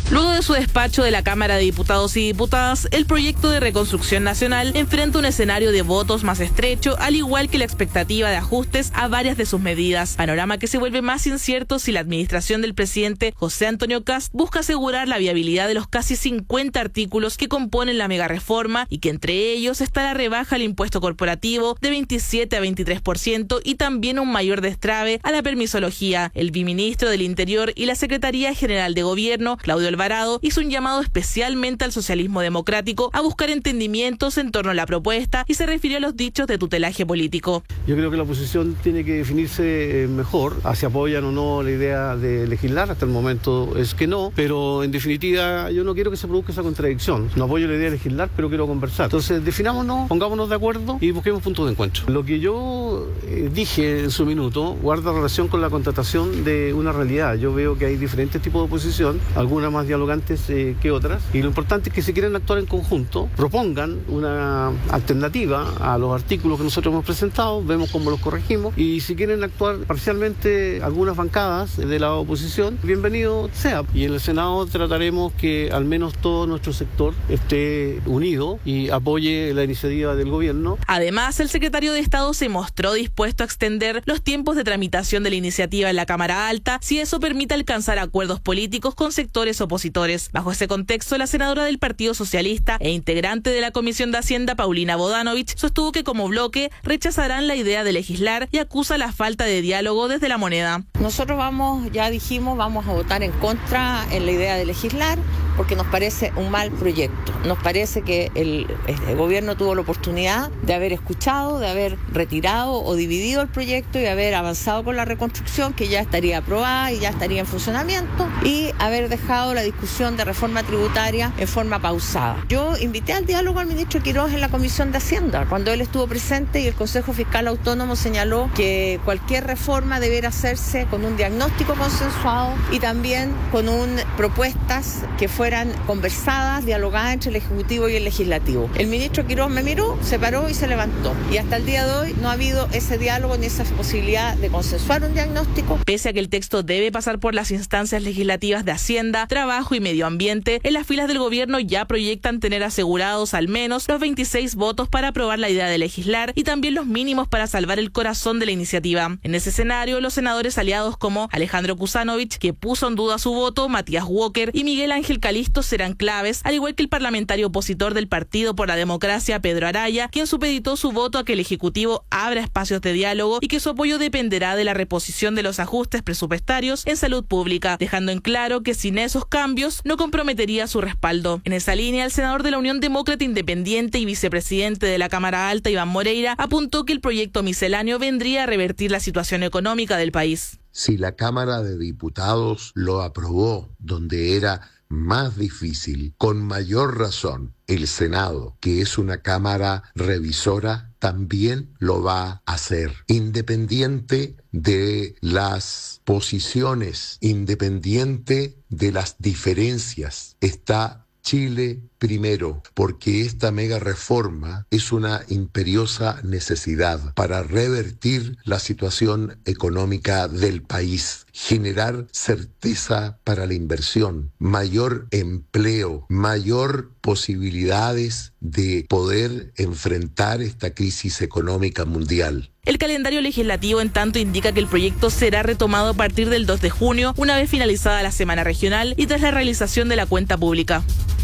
Luego de su despacho de la Cámara de Diputados y Diputadas, el proyecto de reconstrucción nacional enfrenta un escenario de votos más estrecho, al igual que la expectativa de ajustes a varias de sus medidas, panorama que se vuelve más incierto si la administración del presidente José Antonio Kast busca asegurar la viabilidad de los casi 50 artículos que componen la megareforma y que entre ellos está la rebaja al impuesto corporativo de 27 a 23% y también un mayor destrave a la permisología. El viceministro del Interior y la Secretaría General de Gobierno, Claudio Alvarado, hizo un llamado especialmente al socialismo democrático a buscar entendimientos en torno a la propuesta y se refirió a los dichos de tutelaje político. Yo creo que la oposición tiene que definirse mejor, si apoyan o no la idea de legislar. Hasta el momento es que no, pero en definitiva yo no quiero que se produzca esa contradicción. No apoyo la idea de legislar, pero quiero conversar. Entonces definámonos, pongámonos de acuerdo y busquemos puntos de encuentro. Lo que yo dije en su minuto guarda relación con la constatación de una realidad. Yo veo que hay diferentes tipos de oposición, algunas más dialogantes que otras, y lo importante es que si quieren actuar en conjunto, propongan una alternativa a los artículos que nosotros hemos presentado, vemos cómo los corregimos, y si quieren actuar parcialmente algunas bancadas de la oposición, bienvenido sea. Y en el Senado trataremos que al menos todo nuestro sector esté unido y apoye la iniciativa del gobierno. Además, el secretario de Estado se mostró dispuesto a extender los tiempos de tramitación de la iniciativa en la Cámara Alta si eso permite alcanzar acuerdos políticos con sectores opositores. Bajo ese contexto, la senadora del Partido Socialista e integrante de la Comisión de Hacienda, Paulina Bodanovich, sostuvo que como bloque rechazarán la idea de legislar y acusa la falta de diálogo desde la moneda. Nosotros vamos a votar en contra en la idea de legislar porque nos parece un mal proyecto. Nos parece que el gobierno tuvo la oportunidad de haber escuchado, de haber retirado o dividido el proyecto y haber avanzado con la reconstrucción, que ya estaría aprobada y ya estaría en funcionamiento, y haber dejado la discusión de reforma tributaria en forma pausada. Yo invité al diálogo al ministro Quiroz en la Comisión de Hacienda, cuando él estuvo presente, y el Consejo Fiscal Autónomo señaló que cualquier reforma debiera hacerse con un diagnóstico consensuado y también con propuestas que fueran conversadas, dialogadas entre el Ejecutivo y el Legislativo. El ministro Quiroz me miró, se paró y se levantó. Y hasta el día de hoy no ha habido ese diálogo ni esa posibilidad de consensuar un diagnóstico. Pese a que el texto debe pasar por las instancias legislativas de Hacienda, Trabajo y Medio Ambiente, en las filas del gobierno ya proyectan tener asegurados al menos los 26 votos para aprobar la idea de legislar y también los mínimos para salvar el corazón de la iniciativa. En ese escenario, los senadores aliados como Alejandro Kuzanovich, que puso en duda su voto, Matías Walker y Miguel Ángel Calisto serán claves, al igual que el parlamentario opositor del Partido por la Democracia, Pedro Araya, quien supeditó su voto a que el Ejecutivo abra espacios de diálogo y que su apoyo dependerá de la reposición de los ajustes presupuestarios en salud pública, dejando en claro que sin esos cambios no comprometería su respaldo. En esa línea, el senador de la Unión Demócrata Independiente y vicepresidente de la Cámara Alta, Iván Moreira, apuntó que el proyecto misceláneo vendría a revertir la situación económica del país. Si la Cámara de Diputados lo aprobó donde era más difícil, con mayor razón, el Senado, que es una cámara revisora, también lo va a hacer, independiente de las posiciones, independiente de las diferencias. Está Chile primero, porque esta mega reforma es una imperiosa necesidad para revertir la situación económica del país, generar certeza para la inversión, mayor empleo, mayor posibilidades de poder enfrentar esta crisis económica mundial. El calendario legislativo, en tanto, indica que el proyecto será retomado a partir del 2 de junio, una vez finalizada la semana regional y tras la realización de la cuenta pública.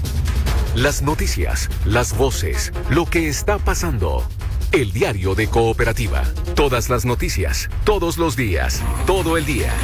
Las noticias, las voces, lo que está pasando. El diario de Cooperativa. Todas las noticias, todos los días, todo el día.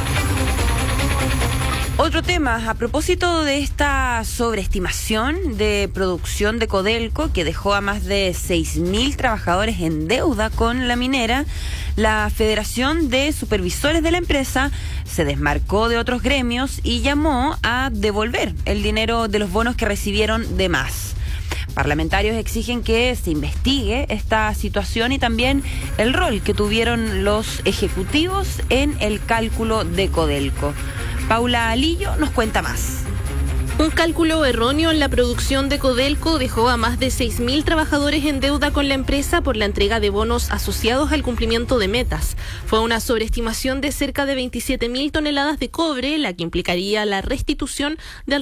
Otro tema, a propósito de esta sobreestimación de producción de Codelco, que dejó a más de 6.000 trabajadores en deuda con la minera, la Federación de Supervisores de la empresa se desmarcó de otros gremios y llamó a devolver el dinero de los bonos que recibieron de más. Parlamentarios exigen que se investigue esta situación y también el rol que tuvieron los ejecutivos en el cálculo de Codelco. Paula Alillo nos cuenta más. Un cálculo erróneo en la producción de Codelco dejó a más de 6.000 trabajadores en deuda con la empresa por la entrega de bonos asociados al cumplimiento de metas. Fue una sobreestimación de cerca de 27.000 toneladas de cobre, la que implicaría la restitución de